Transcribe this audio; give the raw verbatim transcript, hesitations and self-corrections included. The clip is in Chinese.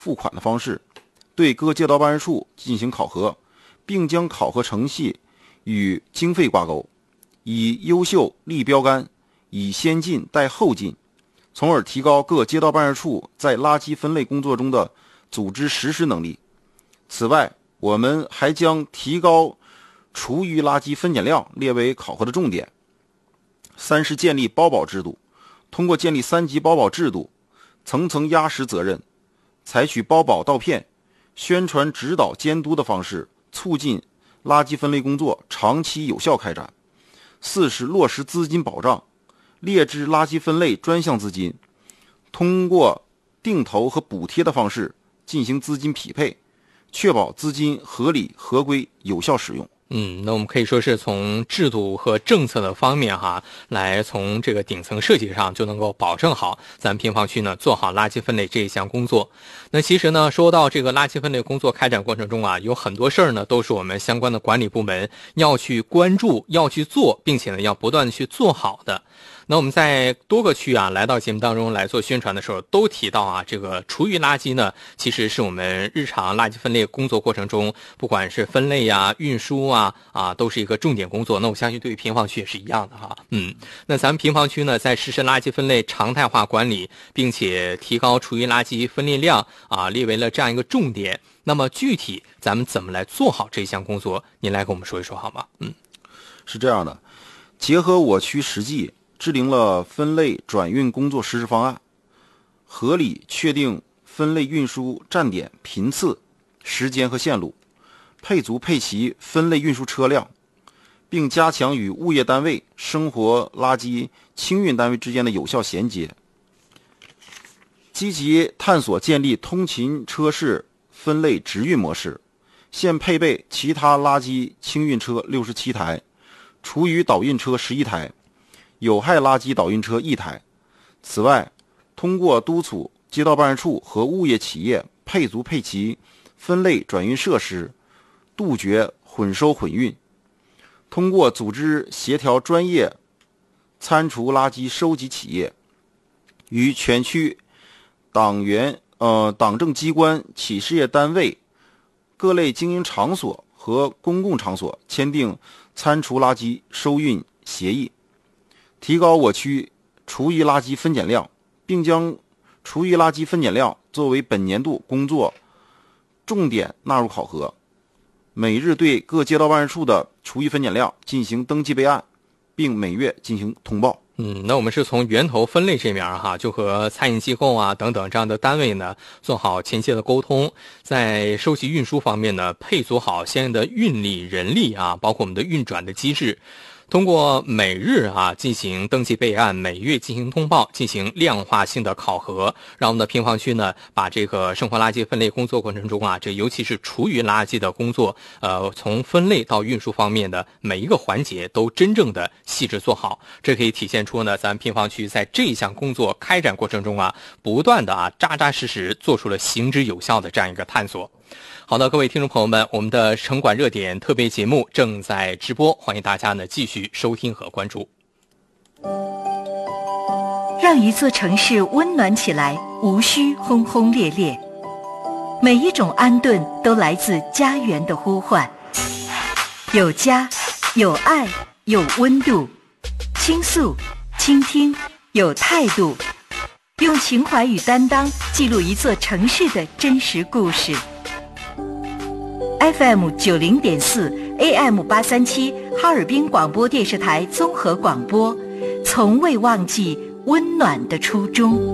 付款的方式，对各街道办事处进行考核，并将考核程序与经费挂钩，以优秀立标杆，以先进带后进，从而提高各街道办事处在垃圾分类工作中的组织实施能力。此外，我们还将提高厨余垃圾分拣量列为考核的重点。三是建立包保制度，通过建立三级包保制度，层层压实责任，采取包保倒骗、宣传指导监督的方式，促进垃圾分类工作长期有效开展。四是落实资金保障，列支垃圾分类专项资金，通过定投和补贴的方式进行资金匹配，确保资金合理、合规、有效使用。 嗯，那我们可以说是从制度和政策的方面哈，来从这个顶层设计上就能够保证好咱们平房区呢做好垃圾分类这一项工作。那其实呢，说到这个垃圾分类工作开展过程中啊，有很多事儿呢都是我们相关的管理部门要去关注、要去做，并且呢要不断的去做好的。那我们在多个区啊来到节目当中来做宣传的时候，都提到啊，这个厨余垃圾呢，其实是我们日常垃圾分类工作过程中，不管是分类啊、运输啊啊，都是一个重点工作。那我相信对于平房区也是一样的哈。嗯，那咱们平房区呢，在实施垃圾分类常态化管理，并且提高厨余垃圾分类量啊，列为了这样一个重点。那么具体咱们怎么来做好这项工作？您来跟我们说一说好吗？嗯， 是这样的，结合我区实际，制定了分类转运工作实施方案，合理确定分类运输站点频次、时间和线路，配足配齐分类运输车辆，并加强与物业单位、生活垃圾清运单位之间的有效衔接，积极探索建立通勤车式分类直运模式。现配备其他垃圾清运车六十七台，厨余导运车十一台，有害垃圾导运车一台。此外，通过督促街道办事处和物业企业配足配齐分类转运设施，杜绝混收混运，通过组织协调专业餐厨垃圾收集企业，与全区党员、呃党政机关、企事业单位、各类经营场所和公共场所签订餐厨垃圾收运协议，提高我区厨余垃圾分拣量，并将厨余垃圾分拣量作为本年度工作重点纳入考核，每日对各街道办事处的厨余分拣量进行登记备案，并每月进行通报。 嗯，那我们是从源头分类这面哈，就和餐饮机构啊等等这样的单位呢做好前期的沟通，在收集运输方面呢配足好相应的运力、人力啊，包括我们的运转的机制。通过每日啊进行登记备案，每月进行通报，进行量化性的考核，让我们的平房区呢把这个生活垃圾分类工作过程中啊，这尤其是厨余垃圾的工作，呃，从分类到运输方面的每一个环节都真正的细致做好。这可以体现出呢，咱平房区在这一项工作开展过程中啊，不断的啊扎扎实实做出了行之有效的这样一个探索。好的，各位听众朋友们，我们的城管热点特别节目正在直播，欢迎大家呢继续收听和关注。 让一座城市温暖起来，无需轰轰烈烈。每一种安顿都来自家园的呼唤，有家，有爱，有温度，倾诉，倾听，有态度，用情怀与担当记录一座城市的真实故事。F M 九零点四 A M 八三七哈尔滨广播电视台综合广播，从未忘记温暖的初衷。